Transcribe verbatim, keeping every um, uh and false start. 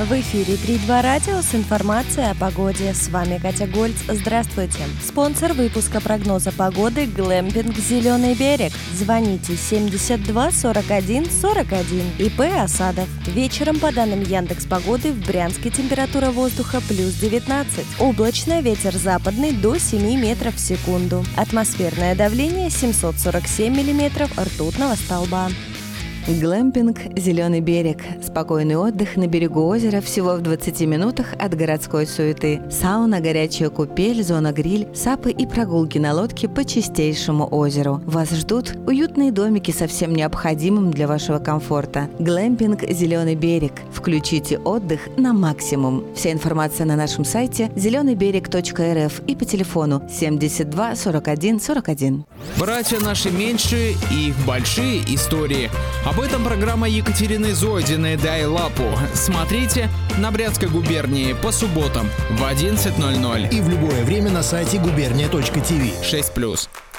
В эфире три два радио с информацией о погоде. С вами Катя Гольц. Здравствуйте. Спонсор выпуска прогноза погоды — Глэмпинг «Зеленый берег». Звоните семьдесят два сорок один сорок один. ИП Осадов. Вечером, по данным Яндекс.Погоды, в Брянске температура воздуха плюс девятнадцать. Облачно, ветер западный до семи метров в секунду. Атмосферное давление семьсот сорок семь миллиметров ртутного столба. Глэмпинг «Зеленый берег». Спокойный отдых на берегу озера всего в двадцати минутах от городской суеты. Сауна, горячая купель, зона гриль, сапы и прогулки на лодке по чистейшему озеру. Вас ждут уютные домики со всем необходимым для вашего комфорта. Глэмпинг «Зеленый берег». Включите отдых на максимум. Вся информация на нашем сайте зеленый берег точка эр эф и по телефону семьдесят два сорок один сорок один. Братья наши меньшие и их большие истории. Об этом программа Екатерины Зойдиной «Дай лапу». Смотрите на Брянской губернии по субботам в одиннадцать ноль ноль. И в любое время на сайте губерния точка ти ви. шесть плюс.